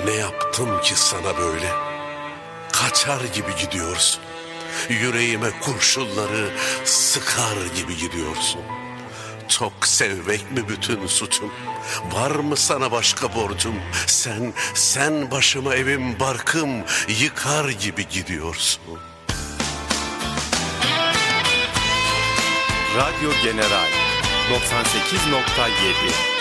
Ne yaptım ki sana böyle? Kaçar gibi gidiyorsun. Yüreğime kurşunları sıkar gibi gidiyorsun. Çok sevmek mi bütün suçum? Var mı sana başka borcum? Sen başıma evim barkım yıkar gibi gidiyorsun. Radyo General 98.7